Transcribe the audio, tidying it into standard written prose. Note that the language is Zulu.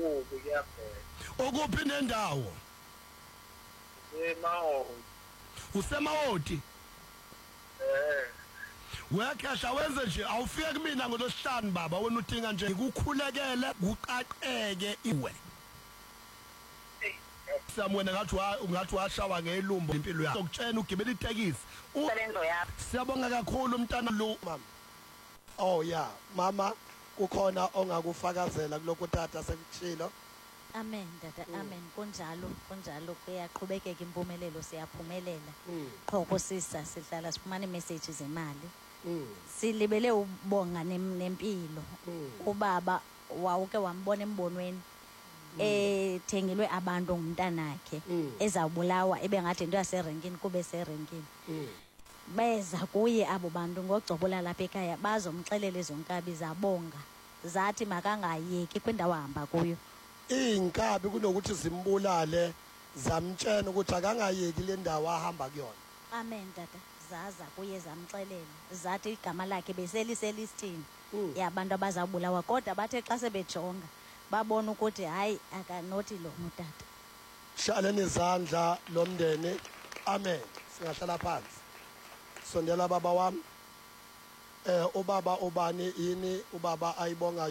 kubi kuyabheka. Okuphi nendawo? Emawo. Usemawoti? Wekhesha wenze nje awufike kumina ngolosihlanu baba wena udinga nje ukukhulekele kuqaqeke iwe. Samwena ngathi washawa ngelumbu impilo yakho. Ukutshena ugibela itekisi. Lento yakho. Siyabonga kakhulu umntana lo mama. Oh yeah, mama kukhona ongakufakazela kuloko tata sekuchilo. Amen dada, amen. Kunjalo kuyaqhubekeka impumelelo siyaphumelela. Qho kusisa sihlala sifumana imeseji zemali. Silibele ubonga nempilo. Ubaba wawuke wambona embonweni ethengelwe abantu ngumntanakhe ezawubulawa ebengathi into yaserenkini kube serenkini. Beza kuye abo bantu ngogcobola lapha ekhaya bazomxelela izonkabi zabonga zathi makangayeki kwindawo ahamba kuyo. Inkabi kunokuthi zimbulale zamtshena ukuthi akangayeki le ndawo ahamba kuyona. Amen dada. Zaza kuye zamxelela zathi igama lakhe beseliselistini yabantu abazawubulawa kodwa bathe xa sebejonga babona ukuthi hayi akanothi lo mutata. Shaleni izandla lomndeni. Amen. Singahlala phansi. Sondela baba wami. Ubaba obani yini ubaba ayibonga